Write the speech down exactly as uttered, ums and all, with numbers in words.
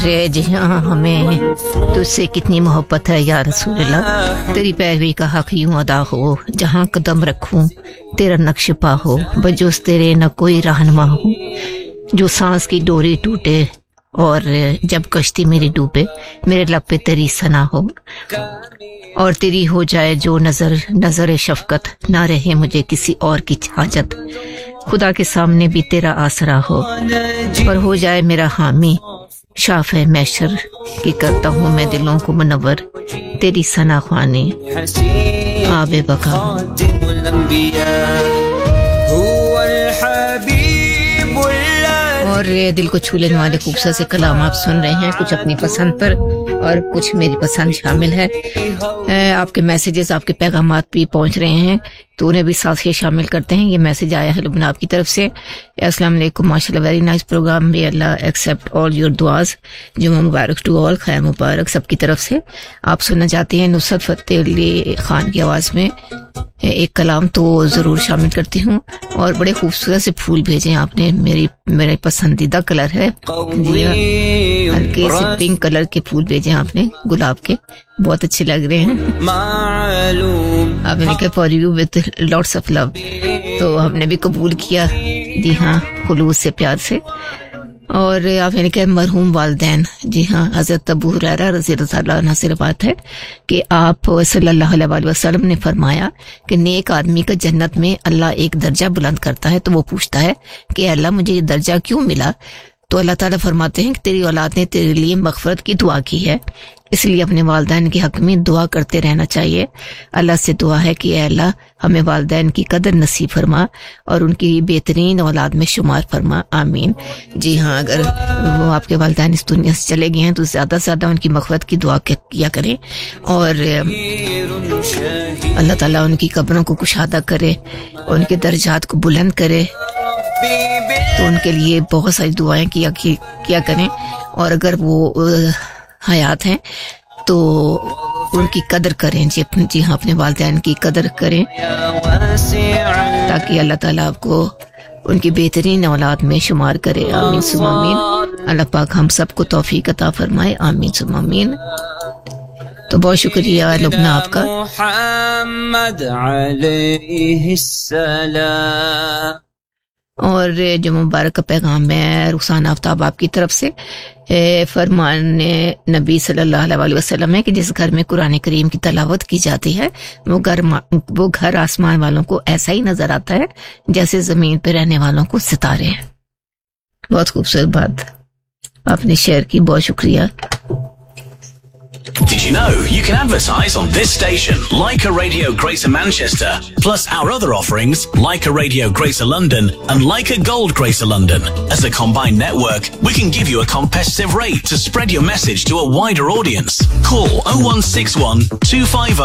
جی ہاں ہمیں تجھ سے کتنی محبت ہے یا رسول اللہ، تیری پیروی کا حق یوں ادا ہو، جہاں قدم رکھوں تیرا نقش پا ہو، بجوز تیرے نہ کوئی رہنما ہو، جو سانس کی ڈوری ٹوٹے اور جب کشتی میری ڈوبے، میرے لب پہ تیری ثنا ہو، اور تیری ہو جائے جو نظر نظر شفقت، نہ رہے مجھے کسی اور کی حاجت، خدا کے سامنے بھی تیرا آسرا ہو، اور ہو جائے میرا حامی شاف ہے محشر کہ کرتا ہوں میں دلوں کو منور، تیری ثنا خوانی آب بقا۔ اور دل کو چھو لینے والے خوبصورت سے کلام آپ سن رہے ہیں، کچھ اپنی پسند پر اور کچھ میری پسند شامل ہے۔ آپ کے میسیجز، آپ کے پیغامات بھی پہنچ رہے ہیں تو انہیں بھی ساتھ ہی شامل کرتے ہیں۔ یہ میسیج آیا ہے لبنان آپ کی طرف سے، السلام علیکم، ماشاء اللہ very nice program, may Allah accept all your دعاز، جمعہ مبارک ٹو آل، خیر مبارک سب کی طرف سے۔ آپ سننا چاہتے ہیں نصرت فتح علی خان کی آواز میں ایک کلام تو ضرور شامل کرتی ہوں، اور بڑے خوبصورت سے پھول بھیجے آپ نے، میری میرے پسندیدہ کلر ہے جی، ہلکے سے پنک کلر کے پھول بھیجے آپ نے، گلاب کے، بہت اچھے لگ رہے ہیں۔ آپ نے کہا for you with lots of لو، تو ہم نے بھی قبول کیا جی ہاں، خلوص سے، پیار سے۔ اور آپ نے کہا مرحوم والدین، جی ہاں، حضرت ابو ہریرہ رضی اللہ عنہ سے روایت ہے کہ آپ صلی اللہ علیہ وسلم نے فرمایا کہ نیک آدمی کا جنت میں اللہ ایک درجہ بلند کرتا ہے، تو وہ پوچھتا ہے کہ اللہ مجھے یہ درجہ کیوں ملا؟ تو اللہ تعالیٰ فرماتے ہیں کہ تیری اولاد نے تیرے لیے مغفرت کی دعا کی ہے، اس لیے اپنے والدین کے حق میں دعا کرتے رہنا چاہیے۔ اللہ سے دعا ہے کہ اے اللہ ہمیں والدین کی قدر نصیب فرما اور ان کی بہترین اولاد میں شمار فرما، آمین۔ جی ہاں، اگر وہ آپ کے والدین اس دنیا سے چلے گئے ہیں تو زیادہ سے زیادہ ان کی مغفرت کی دعا کیا کریں، اور اللہ تعالیٰ ان کی قبروں کو کشادہ کرے، ان کے درجات کو بلند کرے، تو ان کے لیے بہت ساری دعائیں کیا کیا کریں، اور اگر وہ حیات ہیں تو ان کی قدر کریں، جی جی ہاں اپنے والدین کی قدر کریں، تاکہ اللہ تعالیٰ آپ کو ان کی بہترین اولاد میں شمار کرے، آمین ثم آمین۔ اللہ پاک ہم سب کو توفیق عطا فرمائے، آمین ثم آمین۔ تو بہت شکریہ لبنان آپ کا۔ محمد علیہ السلام۔ اور جو مبارک کا پیغام ہے رخسانہ آفتاب آپ کی طرف سے، فرمان نبی صلی اللہ علیہ وسلم ہے کہ جس گھر میں قرآن کریم کی تلاوت کی جاتی ہے وہ گھر وہ گھر آسمان والوں کو ایسا ہی نظر آتا ہے جیسے زمین پہ رہنے والوں کو ستارے ہیں۔ بہت خوبصورت بات آپ نے شیئر کی، بہت شکریہ۔ Did you know you can advertise on this station, Leica Radio Greater Manchester, plus our other offerings, Leica Radio Greater London and Leica Gold Greater London. As a combined network, we can give you a competitive rate to spread your message to a wider audience. Call oh one six one, two five oh